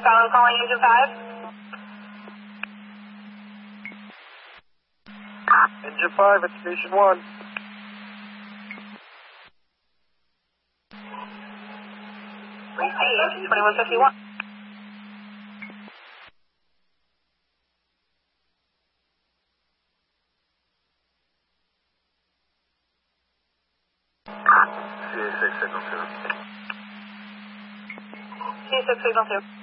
Skyline calling Engine 5. Engine 5 at Station 1. Receive 2151. CA6 signal 2. CA6 signal 2.